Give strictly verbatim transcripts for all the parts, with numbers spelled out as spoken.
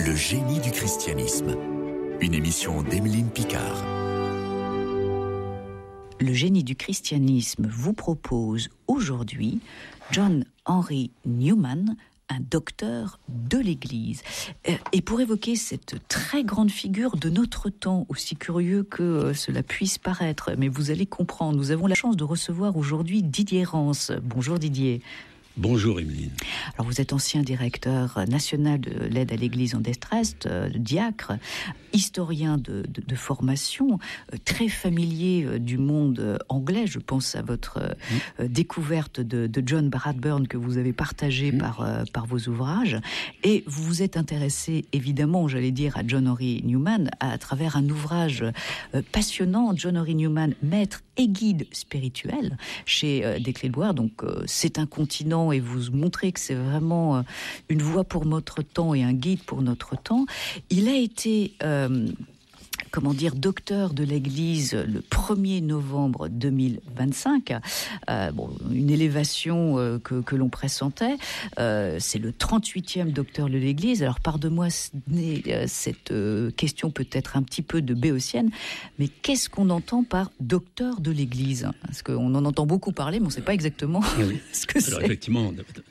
Le génie du christianisme. Une émission d'Emeline Picard. Le génie du christianisme vous propose aujourd'hui John Henry Newman, un docteur de l'Église. Et pour évoquer cette très grande figure de notre temps, aussi curieux que cela puisse paraître, mais vous allez comprendre, nous avons la chance de recevoir aujourd'hui Didier Rance. Bonjour Didier. Bonjour Emeline. Alors vous êtes ancien directeur national de l'aide à l'Église en détresse, euh, diacre, historien de, de, de formation, euh, très familier euh, du monde euh, anglais. Je pense à votre euh, mmh. découverte de, de John Bradburn que vous avez partagé mmh. par, euh, par vos ouvrages. Et vous vous êtes intéressé, évidemment, j'allais dire, à John Henry Newman à, à travers un ouvrage euh, passionnant, John Henry Newman, maître et guide spirituel chez euh, Des Clés de Bois. Donc euh, c'est un continent et vous montrez que c'est vraiment une voie pour notre temps et un guide pour notre temps. Il a été, euh, comment dire, docteur de l'Église le premier novembre deux mille vingt-cinq. Euh, bon, une élévation euh, que, que l'on pressentait. Euh, c'est le trente-huitième docteur de l'Église. Alors, pardonne-moi euh, cette euh, question peut-être un petit peu de béotienne, mais qu'est-ce qu'on entend par docteur de l'Église ? Parce qu'on en entend beaucoup parler, mais on ne sait pas exactement oui. ce que Alors, c'est. Effectivement,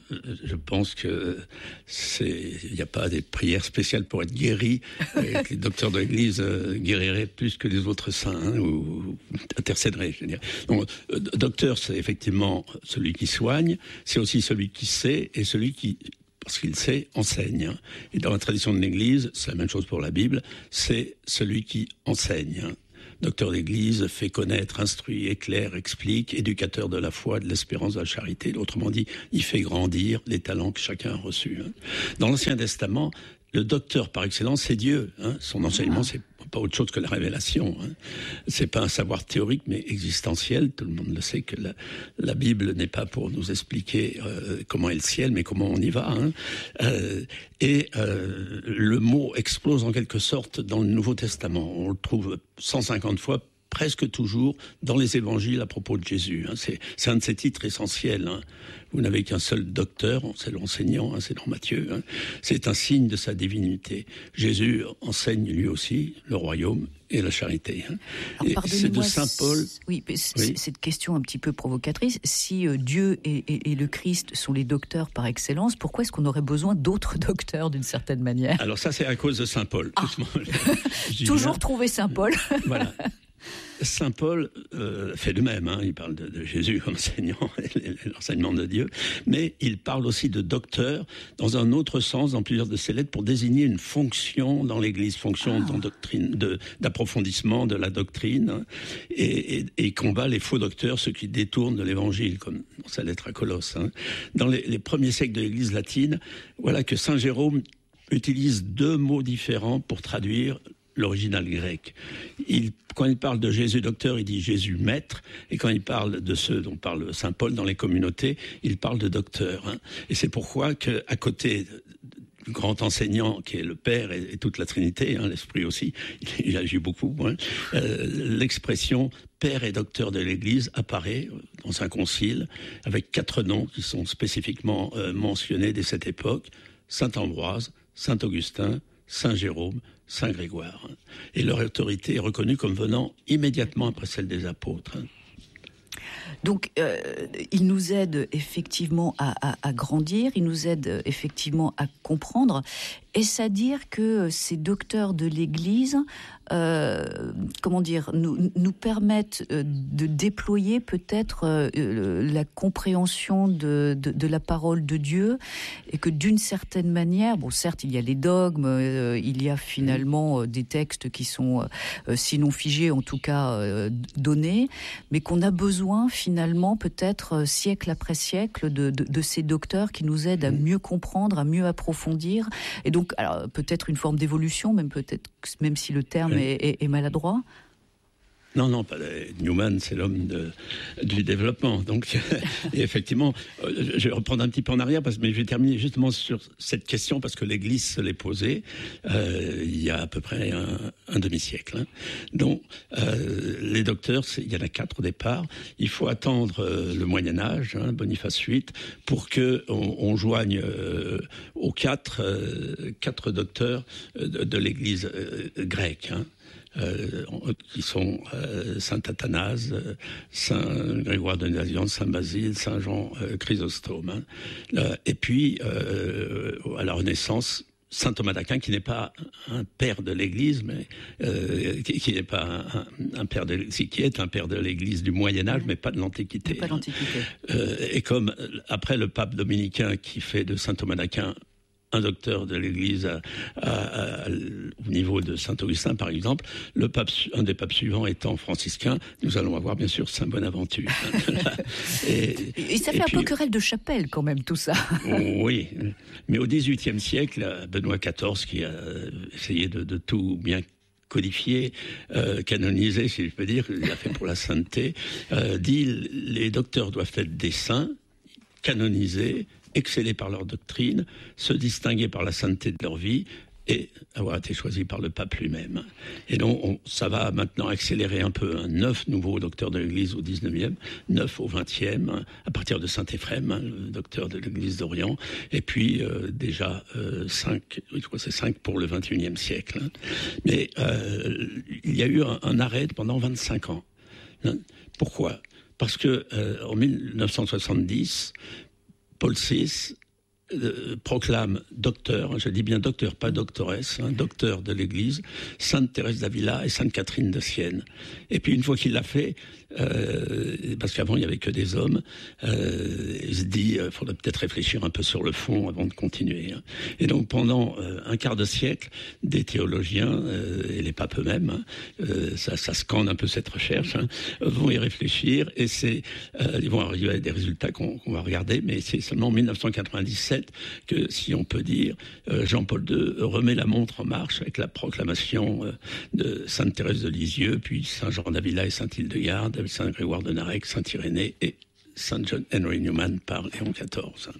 je pense que c'est, il n'y a pas des prières spéciales pour être guéri, et que les docteurs de l'Église euh, guériraient plus que les autres saints, hein, ou, ou intercéderaient, je veux dire. Donc, euh, docteur, c'est effectivement celui qui soigne, c'est aussi celui qui sait et celui qui, parce qu'il sait, enseigne. Et dans la tradition de l'Église, c'est la même chose pour la Bible, c'est celui qui enseigne. Docteur d'Église fait connaître, instruit, éclaire, explique, éducateur de la foi, de l'espérance, de la charité. Autrement dit, il fait grandir les talents que chacun a reçus. Dans l'Ancien Testament, le docteur par excellence, c'est Dieu. Hein. Son enseignement, c'est pas autre chose que la révélation. Hein. C'est pas un savoir théorique, mais existentiel. Tout le monde le sait que la, la Bible n'est pas pour nous expliquer euh, comment est le ciel, mais comment on y va. Hein. Euh, et euh, le mot explose en quelque sorte dans le Nouveau Testament. On le trouve cent cinquante fois, presque toujours, dans les évangiles à propos de Jésus. Hein. C'est, c'est un de ces titres essentiels. Hein. Vous n'avez qu'un seul docteur, c'est l'enseignant, hein, c'est dans Matthieu. Hein. C'est un signe de sa divinité. Jésus enseigne lui aussi le royaume et la charité. Hein. Alors, et c'est de Saint Paul. Oui, mais oui. Cette question un petit peu provocatrice. Si euh, Dieu et, et, et le Christ sont les docteurs par excellence, pourquoi est-ce qu'on aurait besoin d'autres docteurs d'une certaine manière ? Alors ça, c'est à cause de Saint Paul. Ah. Toujours trouver Saint Paul. Voilà. Saint Paul euh, fait de même, hein. Il parle de, de Jésus comme enseignant, l'enseignement de Dieu, mais il parle aussi de docteur dans un autre sens, dans plusieurs de ses lettres, pour désigner une fonction dans l'Église, fonction ah. doctrine, de, d'approfondissement de la doctrine, hein, et, et, et combat les faux docteurs, ceux qui détournent de l'Évangile, comme dans sa lettre à Colosse. Hein. Dans les, les premiers siècles de l'Église latine, voilà que Saint Jérôme utilise deux mots différents pour traduire l'original grec. Il, quand il parle de Jésus docteur, il dit Jésus maître, et quand il parle de ceux dont parle Saint Paul dans les communautés, il parle de docteur. Hein. Et c'est pourquoi qu'à côté du grand enseignant qui est le Père et, et toute la Trinité, hein, l'Esprit aussi, il, il agit beaucoup, hein, euh, l'expression Père et docteur de l'Église apparaît dans un concile avec quatre noms qui sont spécifiquement euh, mentionnés dès cette époque: Saint Ambroise, Saint Augustin, Saint Jérôme, Saint Grégoire. Et leur autorité est reconnue comme venant immédiatement après celle des apôtres. Donc, euh, il nous aide effectivement à, à, à grandir, il nous aide effectivement à comprendre. Est-ce à dire que ces docteurs de l'Église, euh, comment dire, nous, nous permettent de déployer peut-être euh, la compréhension de, de, de la parole de Dieu, et que d'une certaine manière, bon, certes, il y a les dogmes, euh, il y a finalement euh, des textes qui sont, euh, sinon figés, en tout cas euh, donnés, mais qu'on a besoin finalement, peut-être euh, siècle après siècle, de, de, de ces docteurs qui nous aident à mieux comprendre, à mieux approfondir, et donc Donc, alors, peut-être une forme d'évolution, même peut-être, même si le terme oui. est, est, est maladroit. Non, non, pas Newman, c'est l'homme de, du développement. Donc, et effectivement, je vais reprendre un petit peu en arrière, parce, mais je vais terminer justement sur cette question, parce que l'Église se l'est posée euh, il y a à peu près un, un demi-siècle. Hein. Donc, euh, les docteurs, il y en a quatre au départ. Il faut attendre euh, le Moyen-Âge, hein, Boniface huit, pour qu'on on joigne euh, aux quatre, euh, quatre docteurs de, de l'Église euh, grecque. Hein. Euh, qui sont euh, Saint Athanase, euh, Saint Grégoire de Nazianze, Saint Basile, Saint Jean euh, Chrysostome. Hein. Là, et puis, euh, à la Renaissance, Saint Thomas d'Aquin, qui n'est pas un père de l'Église, mais euh, qui, qui n'est pas un, un père de l'Église, qui est un père de l'Église du Moyen Âge, mais pas de l'Antiquité. Pas de l'Antiquité. Hein. Euh, et comme après le pape dominicain qui fait de Saint Thomas d'Aquin un docteur de l'Église à, à, à, au niveau de Saint-Augustin, par exemple, le pape, un des papes suivants étant franciscain, nous allons avoir bien sûr Saint Bonaventure. et, et ça fait et un puis, peu querelle de chapelle quand même, tout ça. Oui, mais au dix-huitième siècle, Benoît quatorze, qui a essayé de, de tout bien codifié, euh, canonisé, si je peux dire, il a fait pour la sainteté, euh, dit les docteurs doivent être des saints, canonisés, exceller par leur doctrine, se distinguer par la sainteté de leur vie et avoir été choisis par le pape lui-même. Et donc, on, ça va maintenant accélérer un peu. Hein, neuf nouveaux docteurs de l'Église au dix-neuvième, neuf au vingtième, hein, à partir de Saint-Éphrem, hein, le docteur de l'Église d'Orient, et puis euh, déjà euh, cinq, je crois que c'est cinq pour le vingt et unième siècle. Hein. Mais euh, il y a eu un, un arrêt pendant vingt-cinq ans. Hein. Pourquoi ? Parce que euh, en mille neuf cent soixante-dix, Paul six euh, proclame docteur, je dis bien docteur, pas doctoresse, hein, docteur de l'Église, Sainte Thérèse d'Avila et Sainte Catherine de Sienne. Et puis une fois qu'il l'a fait, euh, parce qu'avant il n'y avait que des hommes, euh, il se dit il euh, faudrait peut-être réfléchir un peu sur le fond avant de continuer. Hein. Et donc pendant euh, un quart de siècle, des théologiens, euh, et les papes eux-mêmes, hein, euh, ça, ça scande un peu cette recherche, hein, vont y réfléchir, et c'est, euh, ils vont arriver à des résultats qu'on, qu'on va regarder, mais c'est seulement en mille neuf cent quatre-vingt-dix-sept que, si on peut dire, euh, Jean-Paul deux remet la montre en marche avec la proclamation euh, de Sainte Thérèse de Lisieux, puis Saint Jean d'Avila et Saint Hildegarde, Saint Grégoire de Narek, Saint Irénée et Saint John Henry Newman par Léon quatorze.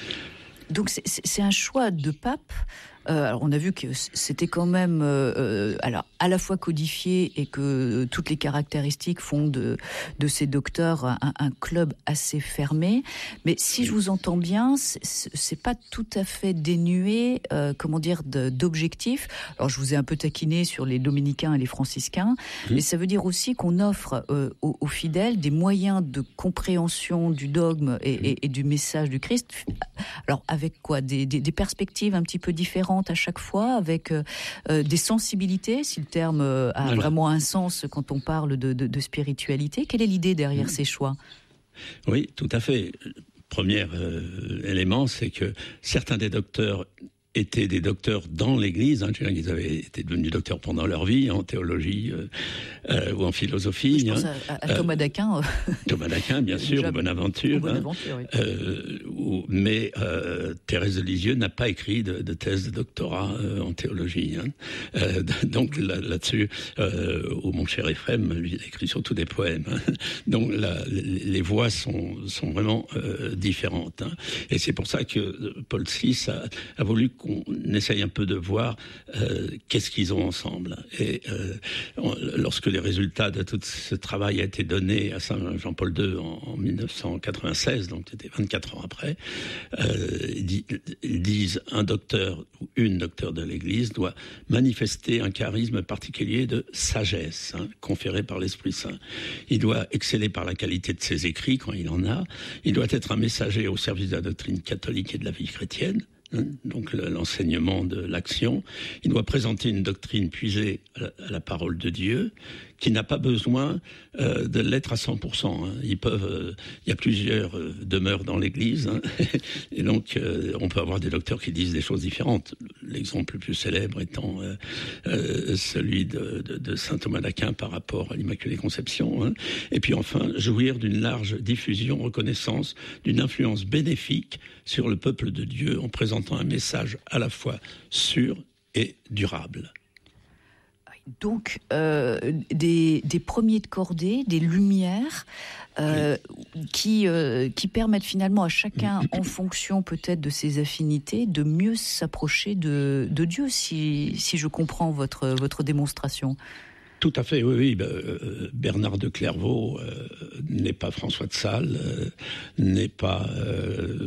Donc c'est, c'est un choix de pape. Euh, alors on a vu que c'était quand même euh, alors à la fois codifié et que toutes les caractéristiques font de de ces docteurs un, un club assez fermé. Mais si je vous entends bien, c'est, c'est pas tout à fait dénué, euh, comment dire, de, d'objectifs. Alors je vous ai un peu taquiné sur les dominicains et les franciscains, mmh. mais ça veut dire aussi qu'on offre euh, aux, aux fidèles des moyens de compréhension du dogme et, mmh. et, et du message du Christ. Alors avec quoi, des, des, des perspectives un petit peu différentes à chaque fois, avec euh, des sensibilités, si le terme euh, a voilà. vraiment un sens quand on parle de, de, de spiritualité. Quelle est l'idée derrière mmh. ces choix ? Oui, tout à fait. Premier euh, élément, c'est que certains des docteurs étaient des docteurs dans l'Église, hein, ils avaient été devenus docteurs pendant leur vie, en théologie euh, euh, ou en philosophie. Je pense hein. à, à Thomas d'Aquin. Euh, Thomas d'Aquin, bien sûr, ou Bonaventure. Ou Bonaventure hein. oui. euh, ou, mais euh, Thérèse de Lisieux n'a pas écrit de, de thèse de doctorat euh, en théologie. Hein. Euh, donc là, là-dessus, euh, ou mon cher Éphrem, lui, il a écrit surtout des poèmes. Hein. Donc là, les, les voix sont, sont vraiment euh, différentes. Hein. Et c'est pour ça que Paul six a, a voulu qu'on essaye un peu de voir euh, qu'est-ce qu'ils ont ensemble. Et euh, on, lorsque les résultats de tout ce travail a été donné à Saint Jean-Paul deux en, en mille neuf cent quatre-vingt-seize, donc c'était vingt-quatre ans après, euh, ils, ils disent un docteur ou une docteur de l'Église doit manifester un charisme particulier de sagesse, hein, conféré par l'Esprit Saint. Il doit exceller par la qualité de ses écrits quand il en a. Il doit être un messager au service de la doctrine catholique et de la vie chrétienne. Donc l'enseignement de l'action. Il doit présenter une doctrine puisée à la, à la parole de Dieu, qui n'a pas besoin euh, de l'être à cent pour cent. Hein. Ils peuvent, euh, il y a plusieurs euh, demeures dans l'Église, hein. Et donc euh, on peut avoir des docteurs qui disent des choses différentes. L'exemple le plus célèbre étant euh, euh, celui de, de, de saint Thomas d'Aquin par rapport à l'Immaculée Conception. Hein. Et puis enfin, jouir d'une large diffusion, reconnaissance d'une influence bénéfique sur le peuple de Dieu en présentant un message à la fois sûr et durable. Donc, euh, des, des premiers de cordée, des lumières euh, oui. qui, euh, qui permettent finalement à chacun, en fonction peut-être de ses affinités, de mieux s'approcher de, de Dieu, si, si je comprends votre, votre démonstration. Tout à fait, oui, oui. Ben, euh, Bernard de Clairvaux euh, n'est pas François de Sales, euh, n'est pas... Euh,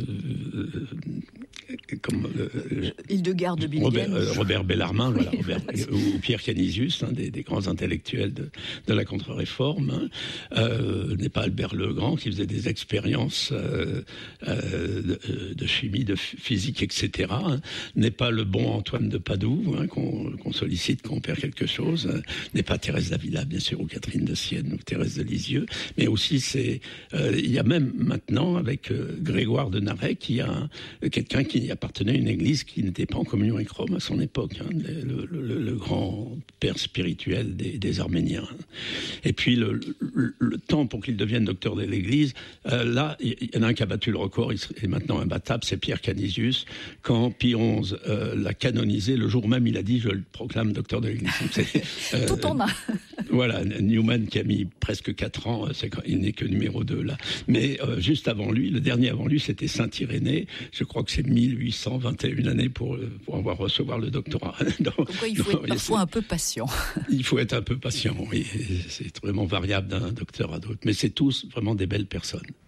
comme, euh, Hildegarde de Bingen. Robert, euh, Robert Bellarmine, voilà, Robert, ou Pierre Canisius, un des, des grands intellectuels de, de la Contre-Réforme, hein, euh, n'est pas Albert Legrand qui faisait des expériences euh, euh, de, de chimie, de physique, et cetera. Hein, n'est pas le bon Antoine de Padoue, hein, qu'on, qu'on sollicite, qu'on perd quelque chose, hein, n'est pas Thérèse d'Avila, bien sûr, ou Catherine de Sienne, ou Thérèse de Lisieux, mais aussi c'est, euh, il y a même maintenant avec euh, Grégoire de Narey, qui a un, quelqu'un qui appartenait à une église qui n'était pas en communion avec Rome à son époque, hein, le, le, le grand père spirituel des, des Arméniens. Et puis le, le, le temps pour qu'il devienne docteur de l'église, euh, là, il y en a un qui a battu le record, il est maintenant imbattable, c'est Pierre Canisius. Quand Pie onze euh, l'a canonisé, le jour même, il a dit « je le proclame docteur de l'église ». Euh, Tout en a. Voilà, Newman qui a mis presque quatre ans, c'est quand, il n'est que numéro deux là. Mais euh, juste avant lui, le dernier avant lui, c'était Saint Irénée. Je crois que c'est mille huit cent vingt et une années pour, pour avoir recevoir le doctorat. Donc, Pourquoi il faut donc, être parfois un peu patient. Il faut être un peu patient, oui. C'est vraiment variable d'un docteur à d'autres. Mais c'est tous vraiment des belles personnes.